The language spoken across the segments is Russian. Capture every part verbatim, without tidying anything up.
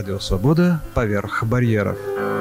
Радио Свобода поверх барьеров.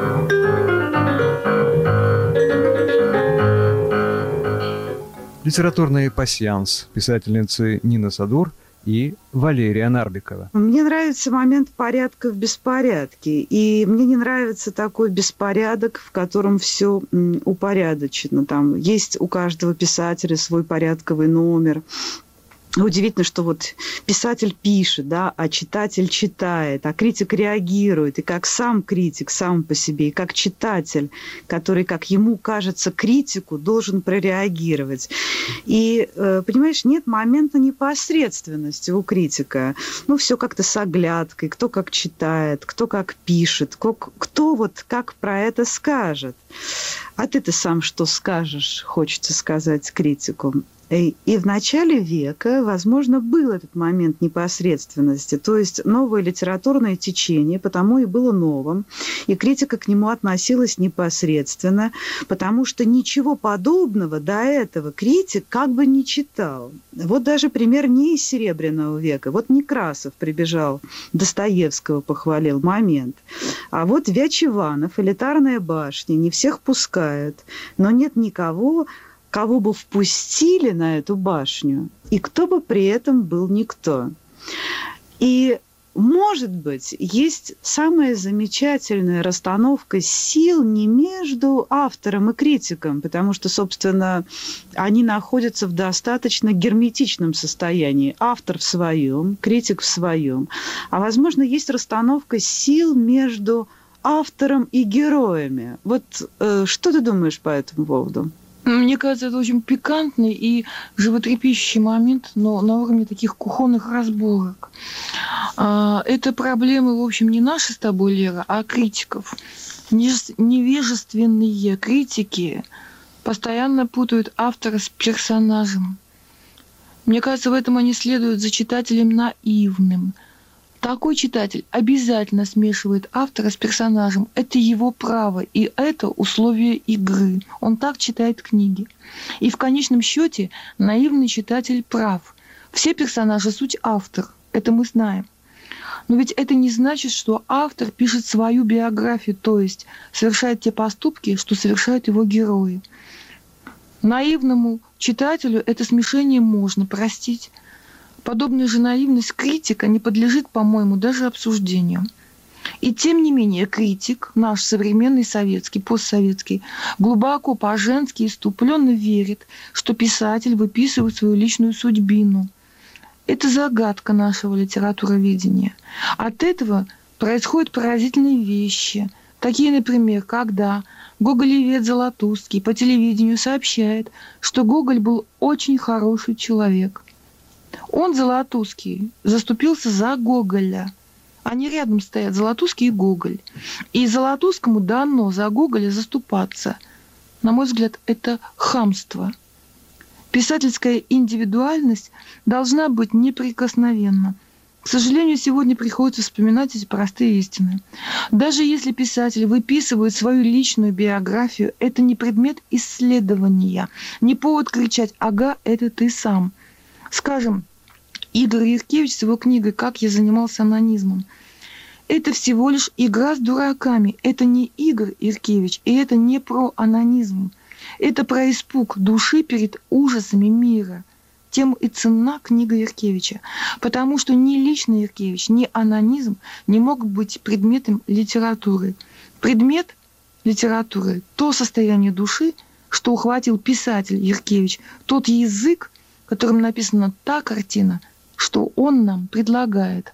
Литературный пасьянс писательницы Нины Садур и Валерия Нарбекова. Мне нравится момент порядка в беспорядке. И мне не нравится такой беспорядок, в котором все упорядочено. Там есть у каждого писателя свой порядковый номер. Удивительно, что вот писатель пишет, да, а читатель читает, а критик реагирует. И как сам критик сам по себе, и как читатель, который, как ему кажется, критику должен прореагировать. И, понимаешь, нет момента непосредственности у критика. Ну, все как-то с оглядкой, кто как читает, кто как пишет, кто, кто вот как про это скажет. А ты-то сам что скажешь, хочется сказать критику. И в начале века, возможно, был этот момент непосредственности, то есть новое литературное течение, потому и было новым, и критика к нему относилась непосредственно, потому что ничего подобного до этого критик как бы не читал. Вот даже пример не из Серебряного века. Вот Некрасов прибежал, Достоевского похвалил, момент. А вот Вячеvanов, «Элитарная башня», не всех пускают, но нет никого, кого бы впустили на эту башню, и кто бы при этом был никто. И, может быть, есть самая замечательная расстановка сил не между автором и критиком, потому что, собственно, они находятся в достаточно герметичном состоянии. Автор в своем, критик в своем. А, возможно, есть расстановка сил между автором и героями. Вот э, что ты думаешь по этому поводу? Мне кажется, это очень пикантный и животрепещущий момент, но на уровне таких кухонных разборок. Это проблемы, в общем, не наши с тобой, Лера, а критиков. Невежественные критики постоянно путают автора с персонажем. Мне кажется, в этом они следуют за читателем наивным. Такой читатель обязательно смешивает автора с персонажем. Это его право, и это условие игры. Он так читает книги. И в конечном счете наивный читатель прав. Все персонажи – суть автор. Это мы знаем. Но ведь это не значит, что автор пишет свою биографию, то есть совершает те поступки, что совершают его герои. Наивному читателю это смешение можно простить. Подобная же наивность критика не подлежит, по-моему, даже обсуждению. И тем не менее критик, наш современный советский, постсоветский, глубоко по-женски иступленно верит, что писатель выписывает свою личную судьбину. Это загадка нашего литературоведения. От этого происходят поразительные вещи. Такие, например, когда гоголевед Золотузский по телевидению сообщает, что Гоголь был очень хороший человек. Он, Золотузский, заступился за Гоголя. Они рядом стоят, Золотузский и Гоголь. И Золотузскому дано за Гоголя заступаться. На мой взгляд, это хамство. Писательская индивидуальность должна быть неприкосновенна. К сожалению, сегодня приходится вспоминать эти простые истины. Даже если писатель выписывает свою личную биографию, это не предмет исследования, не повод кричать «ага, это ты сам». Скажем, Игорь Яркевич с его книгой «Как я занимался анонизмом». Это всего лишь игра с дураками. Это не Игорь Яркевич, и это не про анонизм. Это про испуг души перед ужасами мира. Тем и ценна книга Яркевича. Потому что ни личный Яркевич, ни анонизм не могут быть предметом литературы. Предмет литературы – то состояние души, что ухватил писатель Яркевич, тот язык, которым написана та картина, что он нам предлагает.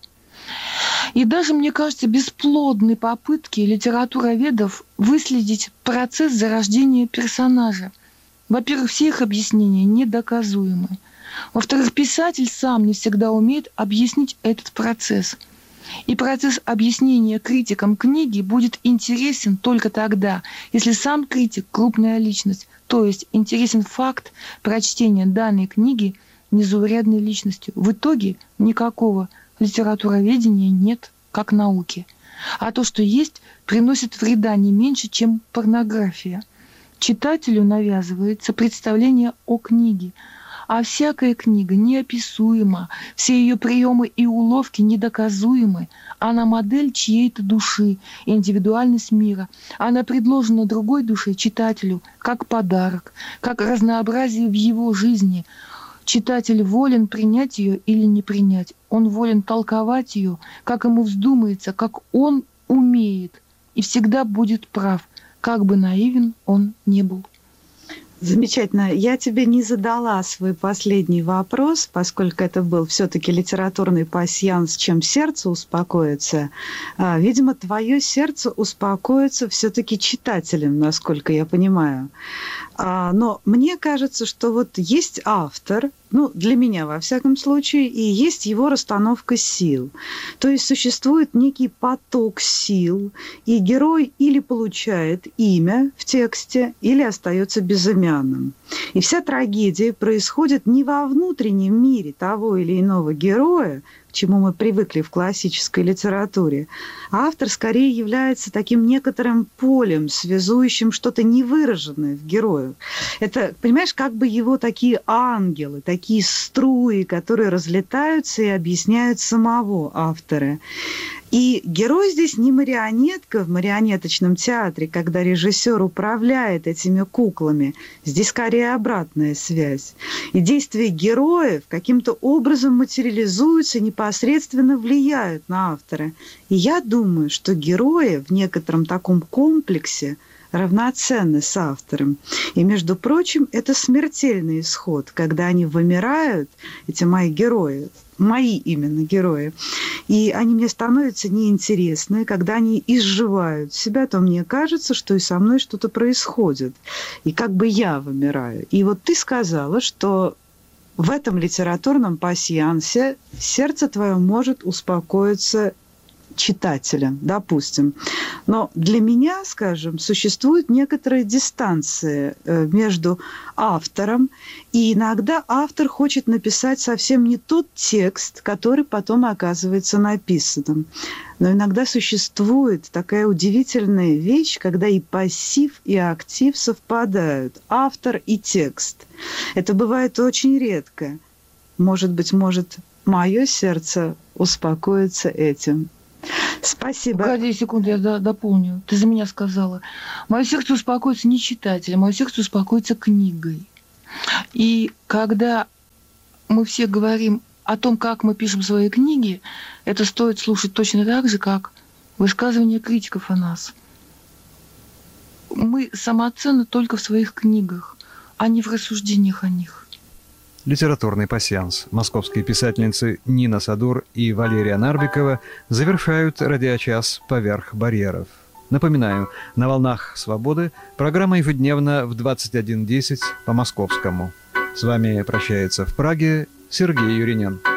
И даже, мне кажется, бесплодны попытки литературоведов выследить процесс зарождения персонажа. Во-первых, все их объяснения недоказуемы. Во-вторых, писатель сам не всегда умеет объяснить этот процесс. И процесс объяснения критикам книги будет интересен только тогда, если сам критик – крупная личность, то есть интересен факт прочтения данной книги незаурядной личностью. В итоге никакого литературоведения нет как науки. А то, что есть, приносит вреда не меньше, чем порнография. Читателю навязывается представление о книге, А всякая книга неописуема, все ее приемы и уловки недоказуемы. Она модель чьей-то души, индивидуальность мира. Она предложена другой душе, читателю, как подарок, как разнообразие в его жизни. Читатель волен принять ее или не принять. Он волен толковать ее, как ему вздумается, как он умеет, и всегда будет прав, как бы наивен он ни был. Замечательно. Я тебе не задала свой последний вопрос, поскольку это был все-таки литературный пасьянс, чем сердце успокоится. Видимо, твое сердце успокоится все-таки читателем, насколько я понимаю. Но мне кажется, что вот есть автор, ну, для меня, во всяком случае, и есть его расстановка сил. То есть существует некий поток сил, и герой или получает имя в тексте, или остается безымянным. И вся трагедия происходит не во внутреннем мире того или иного героя, к чему мы привыкли в классической литературе, а автор скорее является таким некоторым полем, связующим что-то невыраженное в герою. Это, понимаешь, как бы его такие ангелы, такие струи, которые разлетаются и объясняют самого автора. И герой здесь не марионетка в марионеточном театре, когда режиссер управляет этими куклами. Здесь скорее обратная связь. И действия героев каким-то образом материализуются, непосредственно влияют на автора. И я думаю, что герои в некотором таком комплексе равноценны с автором. И, между прочим, это смертельный исход, когда они вымирают, эти мои герои, мои именно герои, и они мне становятся неинтересны. Когда они изживают себя, то мне кажется, что и со мной что-то происходит. И как бы я вымираю. И вот ты сказала, что в этом литературном пасьянсе сердце твое может успокоиться читателя, допустим. Но для меня, скажем, существует некоторая дистанция между автором, и иногда автор хочет написать совсем не тот текст, который потом оказывается написанным. Но иногда существует такая удивительная вещь, когда и пассив, и актив совпадают, автор и текст. Это бывает очень редко. Может быть, может, мое сердце успокоится этим. Спасибо. Погоди секунду, я дополню. Ты за меня сказала. Мое сердце успокоится не читателем, мое сердце успокоится книгой. И когда мы все говорим о том, как мы пишем свои книги, это стоит слушать точно так же, как высказывания критиков о нас. Мы самоценны только в своих книгах, а не в рассуждениях о них. Литературный пасьянс. Московские писательницы Нина Садур и Валерия Нарбекова завершают радиочас «Поверх барьеров». Напоминаю, на волнах свободы программа ежедневно в двадцать один десять по московскому. С вами прощается в Праге Сергей Юринен.